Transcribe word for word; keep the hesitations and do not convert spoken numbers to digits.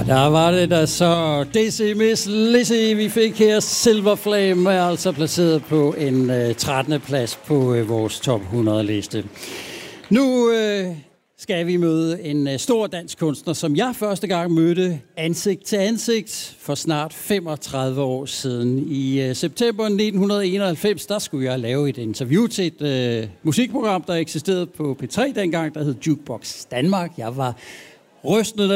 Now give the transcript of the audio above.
Der var det da så Dizzy Miss Lizzy, vi fik her. Silver Flame er altså placeret på en uh, trettende plads på uh, vores top hundrede liste. Nu uh, skal vi møde en uh, stor dansk kunstner, som jeg første gang mødte ansigt til ansigt for snart femogtredive år siden. I uh, september nitten enoghalvfems, der skulle jeg lave et interview til et uh, musikprogram, der eksisterede på P tre dengang, der hed Jukebox Danmark. Jeg var rystende